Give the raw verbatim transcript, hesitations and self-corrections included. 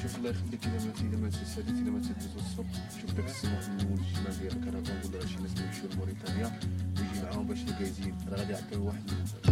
شوف الله يخليك الا ما الا ما تسالي الا ما تدوز السوق شوف داك السماح من الاجتماع ديالك انا كنقول راه شي ناس يمشيو لموريتانيا ويجي معاهم باش يلقى يزيد راه غادي يعطيو واحد